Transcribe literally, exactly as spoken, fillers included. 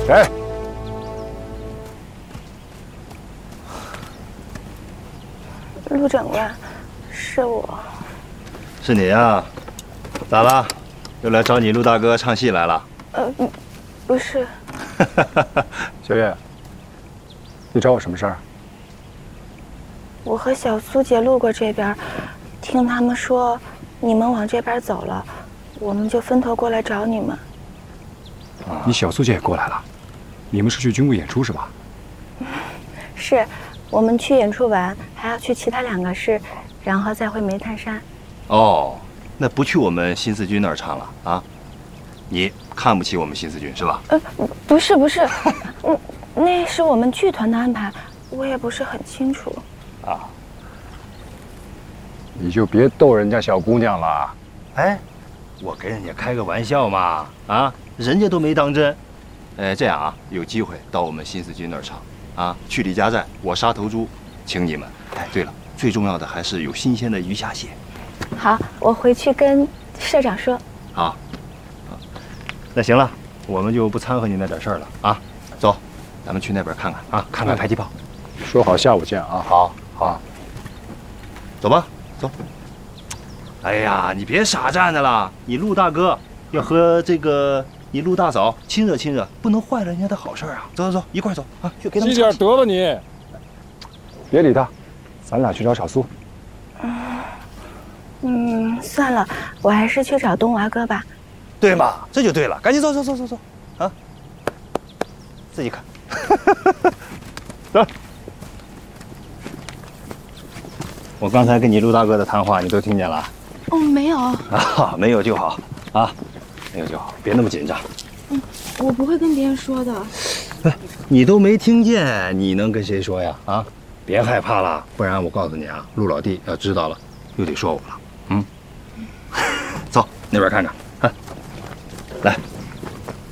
谁？ 陆长官，是我。 是你呀？咋了？又来找你陆大哥唱戏来了？ 呃，不是。 小月，你找我什么事儿？ 我和小苏姐路过这边，听他们说你们往这边走了，我们就分头过来找你们。 你小苏姐也过来了，你们是去军部演出是吧？ 是，我们去演出完还要去其他两个市，然后再回煤炭山。 哦，那不去我们新四军那儿唱了啊？你看不起我们新四军是吧？ 呃，不是不是，嗯，那是我们剧团的安排，我也不是很清楚。 啊， 你就别逗人家小姑娘了。 哎，我跟人家开个玩笑嘛，啊，人家都没当真。哎，这样啊，有机会到我们新四军那儿唱啊，去李家寨，我杀头猪，请你们。哎，对了，最重要的还是有新鲜的鱼虾蟹。 好，我回去跟社长说。 好，好，那行了，我们就不掺和你那点事儿了啊。走，咱们去那边看看啊，看看迫击炮。 说好下午见啊。 好，好，走吧，走。哎呀，你别傻站着了，你陆大哥要和这个你陆大嫂亲热亲热，不能坏了人家的好事儿啊。走走走，一块儿走啊，去给他们。 积点得了你，别理他，咱俩去找小苏。 嗯，算了，我还是去找东娃哥吧。 对嘛，这就对了，赶紧走走走走走，啊，自己看。走。我刚才跟你陆大哥的谈话，你都听见了？ 哦，没有。 啊，没有就好啊，没有就好，别那么紧张。 嗯，我不会跟别人说的。 哎，你都没听见，你能跟谁说呀？啊，别害怕了，不然我告诉你啊，陆老弟要知道了，又得说我了。嗯，走那边看看，啊，来。